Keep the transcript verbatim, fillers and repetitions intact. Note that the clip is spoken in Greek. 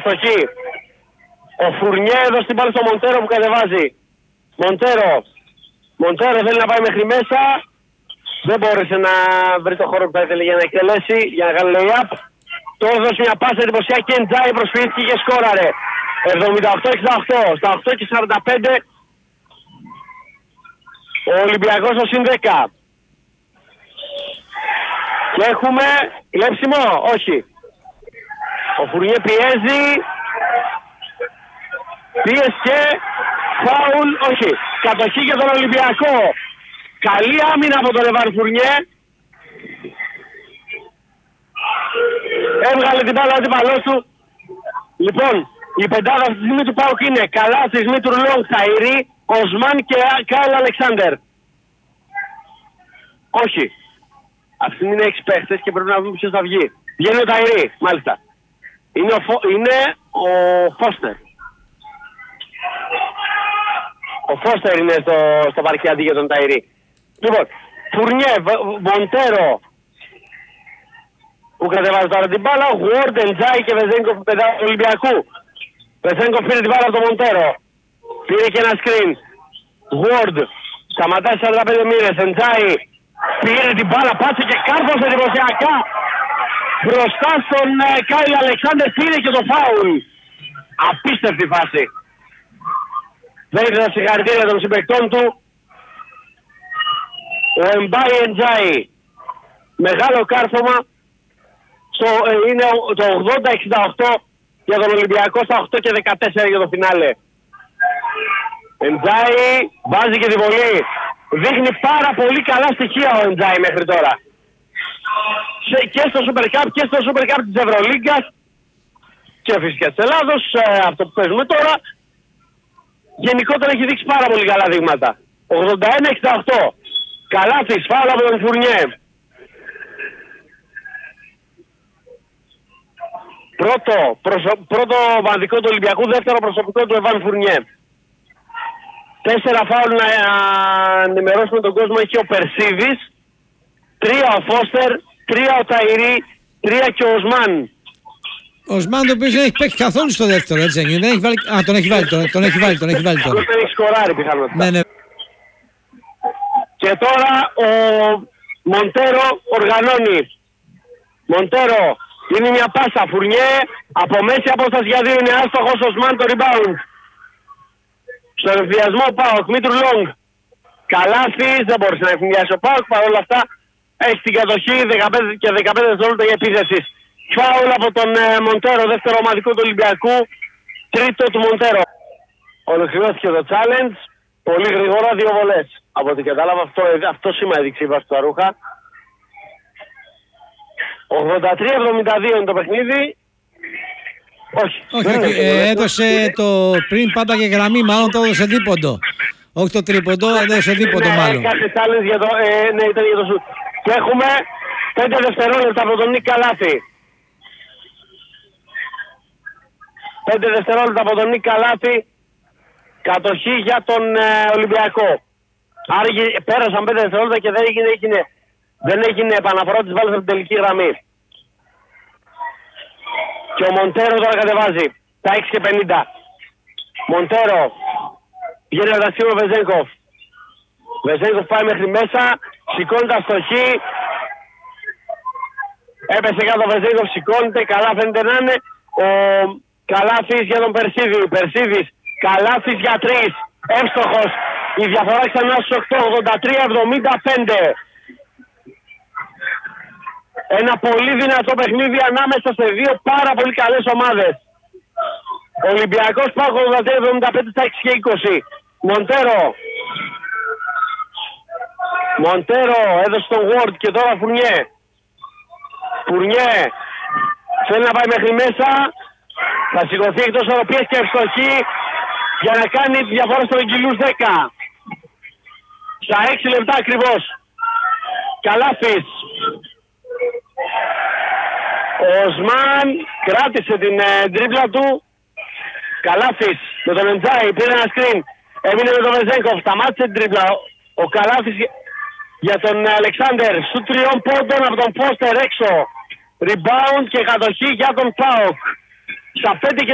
αστοχή. Ο Φουρνιέ έδωσε την μπάλα στο Μοντέρο που κατεβάζει. Μοντέρο. Μοντέρο θέλει να πάει μέχρι μέσα. Δεν μπόρεσε να βρει το χώρο που θα ήθελε για να εκτελέσει, για να κάνει lay-up. Τώρα έδωσε μια πάσα εντυπωσιακή και Εντζάι προσποιήθηκε και σκόραρε. εβδομήντα οκτώ εξήντα οκτώ. Στα οκτώ και σαράντα πέντε ο Ολυμπιακός στο συν δέκα. Και έχουμε κλέψιμο, όχι. Ο Φουρνιέ πιέζει. Πίεσε. Φάουλ, όχι. Κατοχή για τον Ολυμπιακό. Καλή άμυνα από τον Εβάν Φουρνιέ. Έβγαλε την μπάλα αντίπαλός του. Λοιπόν, η πεντάδα στη στιγμή του ΠΑΟΚ είναι Καλάθης, Μήτρου Λόγκ, Ταϊρή, Οσμάν και Κάιλ Αλεξάνδερ. Όχι. Αυτή είναι έξι παίχτες και πρέπει να δούμε ποιος θα βγει. Βγαίνει ο Ταϊρή, μάλιστα. Είναι ο, Φω... είναι ο Φώστερ. Ο Φώστερ είναι στο, στο παρκέ αντί για τον Ταϊρή. Λοιπόν, Φουρνιέ, Μοντέρο που κατεβάζει τώρα την μπάλα, Γουόρντ, Εντζάι και Βεζέγκοφ πεντάδα του Ολυμπιακού. Βεζέγκοφ πήρε την μπάλα από τον Μοντέρο. Πήρε και ένα screen. Γουόρντ σταματάει σαράντα πέντε μοίρες. Εντζάι πήρε την μπάλα, πάτσε και κάρφωσε εντυπωσιακά μπροστά στον ε, Κάιλ Αλεξάνδερ. Πήρε και το φάουλ. Απίστευτη φάση. Δέχεται τα συγχαρητήρια των συμπαικτών του. Ο Εμπάι Εντζάι, μεγάλο κάρφωμα. Στο, ε, είναι το ογδόντα εξήντα οκτώ για τον Ολυμπιακό, στα οκτώ και δεκατέσσερα για το φινάλε. Εντζάι βάζει και τη βολή. Δείχνει πάρα πολύ καλά στοιχεία ο Εντζάι μέχρι τώρα. Σε, και στο Super Cup και στο Super Cup της Ευρωλίγκας και φυσικά της Ελλάδος, ε, αυτό που παίζουμε τώρα. Γενικότερα έχει δείξει πάρα πολύ καλά δείγματα. ογδόντα ένα εξήντα οκτώ. Καλάθης, φάουλ από τον Φουρνιέ. Πρώτο, προσω... πρώτο μαδικό του Ολυμπιακού, δεύτερο προσωπικό του Εβάν Φουρνιέ. Τέσσερα φάουλ να ενημερώσουμε τον κόσμο έχει ο Περσίδης, τρία ο Φώστερ, τρία ο Ταϊρή, τρία και ο Οσμάν. Ο Οσμάν το οποίος δεν έχει παίξει καθόλου στο δεύτερο, έτσι δεν έχει βάλει... Α, τον έχει βάλει, τον, τον έχει βάλει, τον έχει βάλει τώρα. Δεν έχει σκοράρει πιθανότητα. Ναι, ναι. Και τώρα ο Μοντέρο οργανώνει. Μοντέρο είναι μια πάσα, Φουρνιέ, από μέση απόσταση για δύο είναι άστοχος, Οσμάν το rebound. Στον ευθυασμό ΠΑΟΚ, Μήτρου Λόγκ. Καλάθης, δεν μπορούσε να ευθυάσει ο ΠΑΟΚ, παρόλα αυτά έχει την κατοχή δεκαπέντε και δεκαπέντε δευτερόλεπτα για επίθεση. Φάουλ από τον ε, Μοντέρο, δεύτερο ομαδικό του Ολυμπιακού, τρίτο του Μοντέρο. Ολοκληρώθηκε το challenge, πολύ γρήγορα, δύο βολές. Από ό,τι κατάλαβα, αυτό, αυτό σήμερα έδειξε η βάση του Αρούχα. ογδόντα τρία εβδομήντα δύο είναι το παιχνίδι. Όχι, όχι, όχι ε, έδωσε το πριν πάντα και γραμμή, μάλλον το έδωσε δίποντο. Όχι το τρίποντο, έδωσε δίποντο μάλλον. Ναι, κάθε challenge για το, ε, ναι, ήταν για το σουτ. Και έχουμε πέντε δευτερόλεπτα από τον Νίκ Καλάθη. πέντε δευτερόλεπτα από τον Νίκ Καλάθη. Κατοχή για τον ε, Ολυμπιακό. Άρα πέρασαν πέντε δευτερόλεπτα και δεν έγινε, έγινε, δεν έγινε επαναφορά της μπάλας από την τελική γραμμή. Και ο Μοντέρο τώρα κατεβάζει τα έξι και πενήντα. Μοντέρο βγαίνει από τα σύμβολα ο Βεζέγκοφ. Βεζέγκοφ πάει μέχρι μέσα, σηκώνει τα στοχή. Έπεσε κάτω ο Βεζέγκοφ, σηκώνεται, καλά φαίνεται να είναι. Ο Καλάθης για τον Περσίδη. Περσίδης, Καλάθης για τρεις. Εύστοχος. Η διαφορά ξανά στους οκτώ, ογδόντα τρία εβδομήντα πέντε. Ένα πολύ δυνατό παιχνίδι ανάμεσα σε δύο πάρα πολύ καλές ομάδες. Ολυμπιακός ΠΑΟΚ ογδόντα τρία εβδομήντα πέντε στα έξι και είκοσι. Μοντέρο. Μοντέρο έδωσε τον Ward και τώρα Φουρνιέ. Φουρνιέ θέλει να πάει μέχρι μέσα. Θα σηκωθεί εκτός οροπίας και ευστοχή για να κάνει τη διαφορά στον Αγγελούς δέκα. Στα έξι λεπτά ακριβώς. Καλάθης. Ο Οσμάν κράτησε την ε, τρίπλα του. Καλάθης με τον Εντζάι πήρε ένα screen. Έμεινε με τον Βεζέγκοφ. Σταμάτησε την τρίπλα. Ο Καλάθης για τον Αλεξάνδερ. Σου τριών πόντων από τον Φώστερ έξω. Rebound και κατοχή για τον ΠΑΟΚ. Στα πέντε και